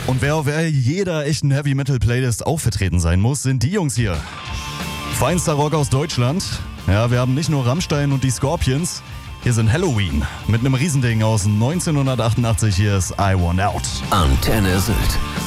Und wer auf jeder echten Heavy-Metal-Playlist auch vertreten sein muss, sind die Jungs hier. Feinster Rock aus Deutschland. Ja, wir haben nicht nur Rammstein und die Scorpions. Hier sind Halloween mit einem Riesending aus 1988. Hier ist I Want Out. Antenne Sylt.